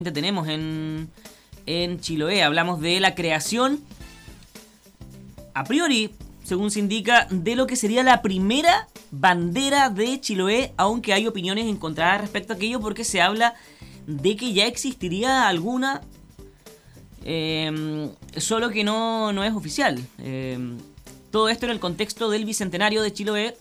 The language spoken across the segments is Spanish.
tenemos en Chiloé. Hablamos de la creación, a priori, según se indica, de lo que sería la primera bandera de Chiloé, aunque hay opiniones encontradas respecto a aquello porque se habla de que ya existiría alguna, solo que no es oficial. Todo esto en el contexto del Bicentenario de Chiloé.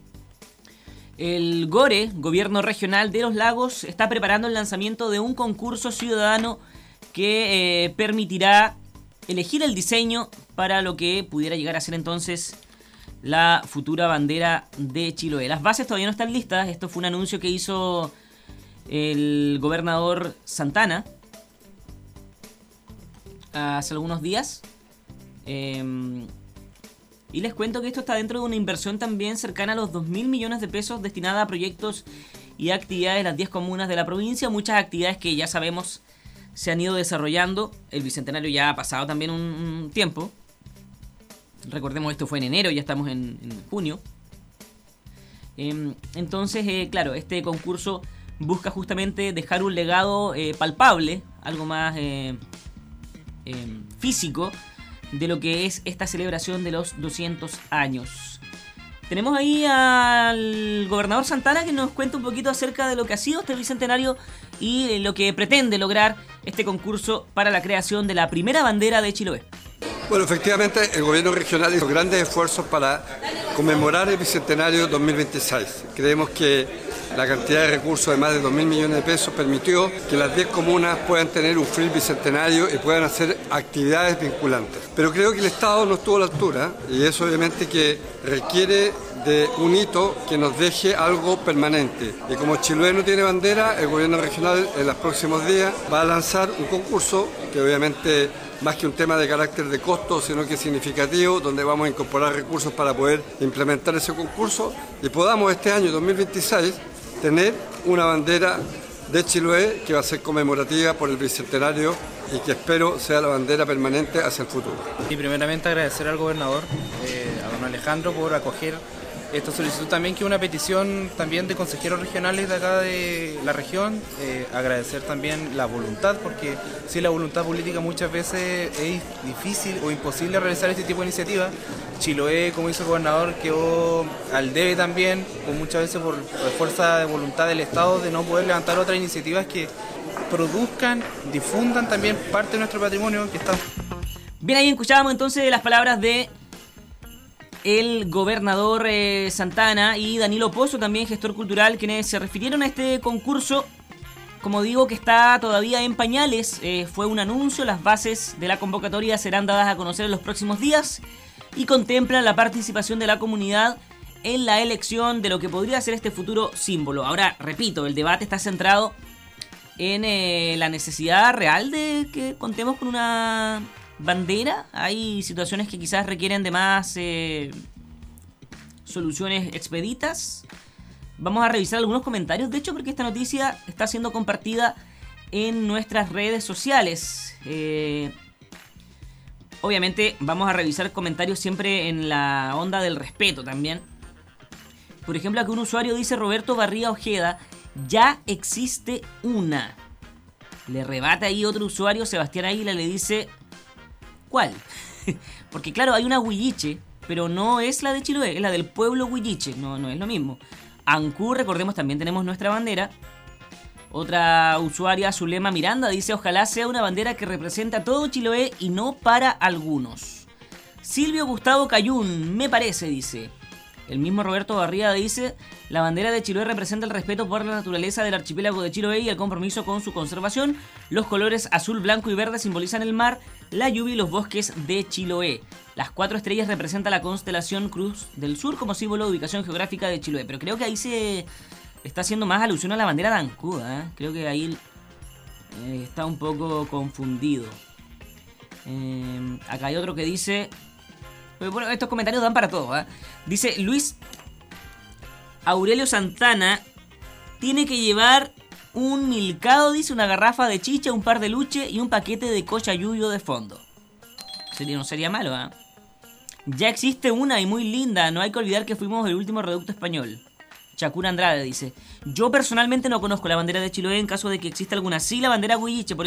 El GORE, Gobierno Regional de los Lagos, está preparando el lanzamiento de un concurso ciudadano que permitirá elegir el diseño para lo que pudiera llegar a ser entonces la futura bandera de Chiloé. Las bases todavía no están listas. Esto fue un anuncio que hizo el gobernador Santana hace algunos días. Y les cuento que esto está dentro de una inversión también cercana a los 2.000 millones de pesos destinada a proyectos y actividades de las 10 comunas de la provincia. Muchas actividades que ya sabemos se han ido desarrollando. El Bicentenario ya ha pasado también un tiempo. Recordemos, esto fue en enero, ya estamos en junio. Entonces, claro, este concurso busca justamente dejar un legado palpable, algo más físico, de lo que es esta celebración de los 200 años. Tenemos ahí al gobernador Santana que nos cuenta un poquito acerca de lo que ha sido este bicentenario y lo que pretende lograr este concurso para la creación de la primera bandera de Chiloé. Bueno, efectivamente el gobierno regional hizo grandes esfuerzos para conmemorar el Bicentenario 2026. Creemos que la cantidad de recursos de más de 2.000 millones de pesos permitió que las 10 comunas puedan tener un FRIL bicentenario y puedan hacer actividades vinculantes. Pero creo que el Estado no estuvo a la altura y eso obviamente que requiere de un hito que nos deje algo permanente. Y como Chiloé no tiene bandera, el gobierno regional en los próximos días va a lanzar un concurso que obviamente más que un tema de carácter de costo, sino que es significativo, donde vamos a incorporar recursos para poder implementar ese concurso y podamos este año 2026 tener una bandera de Chiloé que va a ser conmemorativa por el Bicentenario y que espero sea la bandera permanente hacia el futuro. Y primeramente agradecer al gobernador, a don Alejandro, por acoger esta solicitud también, que es una petición también de consejeros regionales de acá de la región. Agradecer también la voluntad, porque sin la voluntad política muchas veces es difícil o imposible realizar este tipo de iniciativas. Chiloé, como hizo el gobernador, quedó al debe también, con muchas veces por fuerza de voluntad del Estado, de no poder levantar otras iniciativas que produzcan, difundan también parte de nuestro patrimonio que está. Bien, ahí escuchábamos entonces las palabras de el gobernador Santana y Danilo Pozo, también gestor cultural, quienes se refirieron a este concurso, como digo, que está todavía en pañales. Fue un anuncio, las bases de la convocatoria serán dadas a conocer en los próximos días y contemplan la participación de la comunidad en la elección de lo que podría ser este futuro símbolo. Ahora, repito, el debate está centrado en la necesidad real de que contemos con una bandera. Hay situaciones que quizás requieren de más soluciones expeditas. Vamos a revisar algunos comentarios, de hecho, porque esta noticia está siendo compartida en nuestras redes sociales. Obviamente vamos a revisar comentarios siempre en la onda del respeto también. Por ejemplo, aquí un usuario dice: Roberto Barría Ojeda, ya existe una. Le rebate ahí otro usuario, Sebastián Águila, le dice: ¿cuál? Porque claro, hay una Huilliche, pero no es la de Chiloé, es la del pueblo Huilliche, no es lo mismo. Ancú, recordemos, también tenemos nuestra bandera. Otra usuaria, Zulema Miranda, dice: ojalá sea una bandera que represente a todo Chiloé y no para algunos. Silvio Gustavo Cayún, me parece, dice. El mismo Roberto Barría dice: la bandera de Chiloé representa el respeto por la naturaleza del archipiélago de Chiloé y el compromiso con su conservación. Los colores azul, blanco y verde simbolizan el mar, la lluvia y los bosques de Chiloé. Las 4 estrellas representan la constelación Cruz del Sur como símbolo de ubicación geográfica de Chiloé. Pero creo que ahí se está haciendo más alusión a la bandera de Ancú, ¿eh? Creo que ahí está un poco confundido. Acá hay otro que dice... Bueno, estos comentarios dan para todo, ¿eh? Dice Luis Aurelio Santana: tiene que llevar un milcado, dice, una garrafa de chicha, un par de luche y un paquete de cochayuyo de fondo. No sería malo, ¿eh? Ya existe una y muy linda, no hay que olvidar que fuimos el último reducto español. Chacura Andrade dice: yo personalmente no conozco la bandera de Chiloé. En caso de que exista alguna, sí la bandera Huilliche.